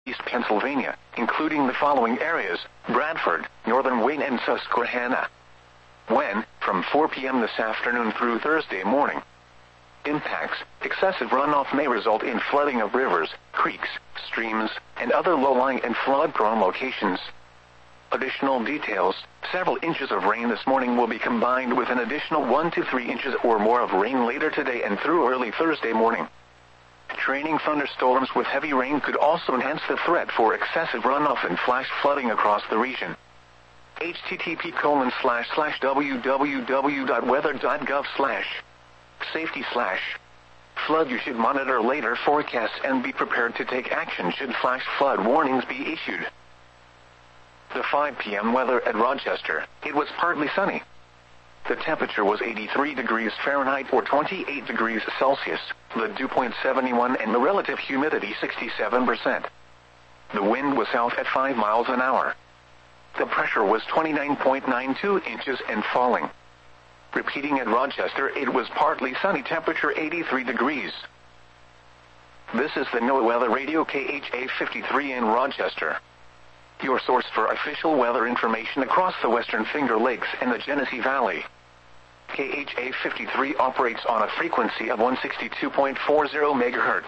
East Pennsylvania, including the following areas: Bradford, northern Wayne and Susquehanna. When, from 4 p.m. this afternoon through Thursday morning. Impacts: excessive runoff may result in flooding of rivers, creeks, streams, and other low-lying and flood-prone locations. Additional details: several inches of rain this morning will be combined with an additional 1 to 3 inches or more of rain later today and through early Thursday morning. Training thunderstorms with heavy rain could also enhance the threat for excessive runoff and flash flooding across the region. http://www.weather.gov/safety/flood. You should monitor later forecasts and be prepared to take action should flash flood warnings be issued. The 5 p.m. weather at Rochester. It was partly sunny. The temperature was 83 degrees Fahrenheit or 28 degrees Celsius, the dew point 71 and the relative humidity 67%. The wind was south at 5 miles an hour. The pressure was 29.92 inches and falling. Repeating at Rochester, it was partly sunny, temperature 83 degrees. This is the NOAA Weather Radio KHA 53 in Rochester. Your source for official weather information across the Western Finger Lakes and the Genesee Valley. KHA 53 operates on a frequency of 162.40 MHz.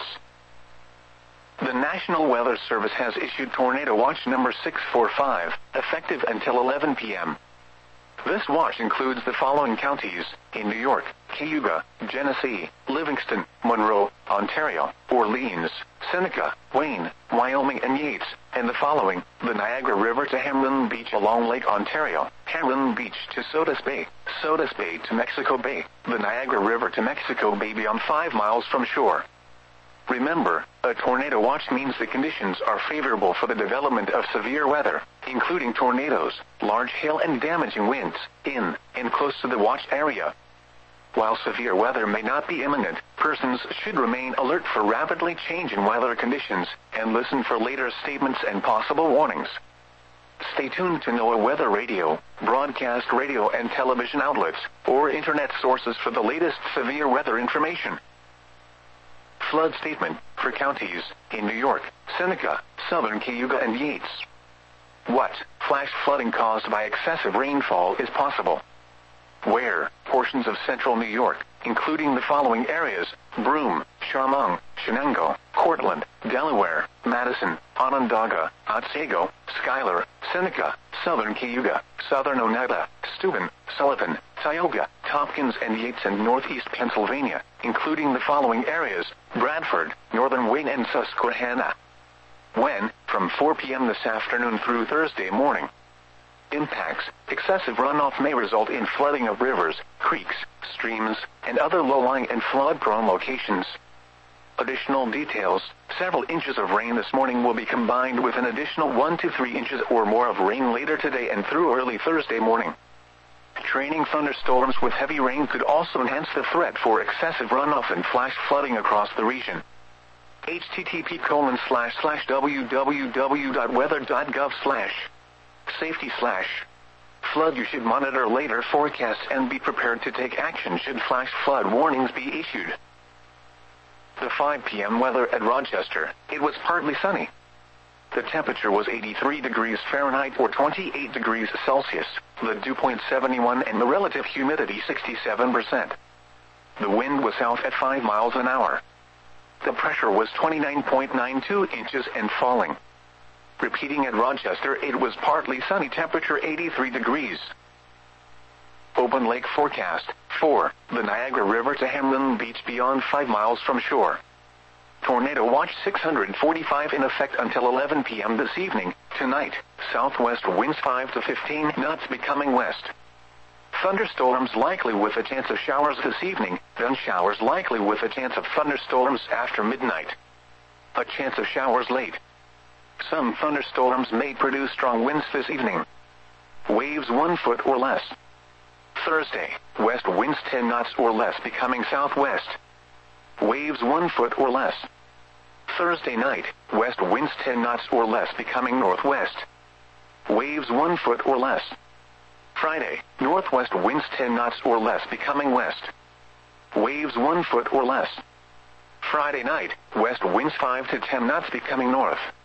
The National Weather Service has issued Tornado Watch number 645, effective until 11 p.m. This watch includes the following counties: in New York, Cayuga, Genesee, Livingston, Monroe, Ontario, Orleans, Seneca, Wayne, Wyoming and Yates, and the following: the Niagara River to Hamlin Beach along Lake Ontario, Hamlin Beach to Sodus Bay to Mexico Bay, the Niagara River to Mexico Bay beyond 5 miles from shore. Remember, a tornado watch means the conditions are favorable for the development of severe weather, including tornadoes, large hail and damaging winds, in and close to the watch area. While severe weather may not be imminent, persons should remain alert for rapidly changing weather conditions and listen for later statements and possible warnings. Stay tuned to NOAA Weather Radio, broadcast radio and television outlets, or internet sources for the latest severe weather information. Flood statement for counties in New York, Seneca, Southern Cayuga and Yates. What flash flooding caused by excessive rainfall is possible? Where portions of central New York, including the following areas: Broome, Chemung, Shenango, Cortland, Delaware, Madison, Onondaga, Otsego, Schuyler, Seneca, Southern Cayuga, Southern Oneida, Steuben, Sullivan, Tioga, Tompkins and Yates and northeast Pennsylvania, including the following areas: Bradford, northern Wayne and Susquehanna. When, from 4 p.m. this afternoon through Thursday morning. Impacts: excessive runoff may result in flooding of rivers, creeks, streams, and other low-lying and flood-prone locations. Additional details: several inches of rain this morning will be combined with an additional 1 to 3 inches or more of rain later today and through early Thursday morning. Training thunderstorms with heavy rain could also enhance the threat for excessive runoff and flash flooding across the region. http://www.weather.gov/safety/flood. You should monitor later forecasts and be prepared to take action should flash flood warnings be issued. The 5 p.m. weather at Rochester. It was partly sunny. The temperature was 83 degrees Fahrenheit or 28 degrees Celsius, the dew point 71 and the relative humidity 67%. The wind was south at 5 miles an hour. The pressure was 29.92 inches and falling. Repeating at Rochester, it was partly sunny, temperature 83 degrees. Open lake forecast. 4. The Niagara River to Hamlin Beach beyond 5 miles from shore. Tornado Watch 645 in effect until 11 p.m. this evening, tonight. Southwest winds 5 to 15 knots becoming west. Thunderstorms likely with a chance of showers this evening, then showers likely with a chance of thunderstorms after midnight. A chance of showers late. Some thunderstorms may produce strong winds this evening. Waves 1 foot or less. Thursday, west winds 10 knots or less becoming southwest. Waves 1 foot or less. Thursday night, west winds 10 knots or less becoming northwest. Waves 1 foot or less. Friday, northwest winds 10 knots or less becoming west. Waves 1 foot or less. Friday night, west winds 5 to 10 knots becoming north.